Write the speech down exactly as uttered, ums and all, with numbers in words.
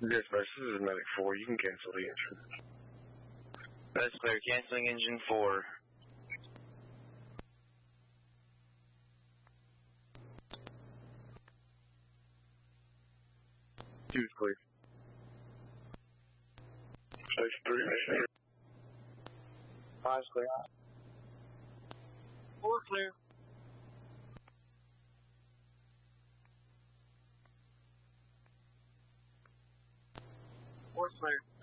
Dispatch, this is Medic four. You can cancel the engine. That's clear. Canceling engine four. Two's clear. Station three. Five's clear. Four clear. Four's clear.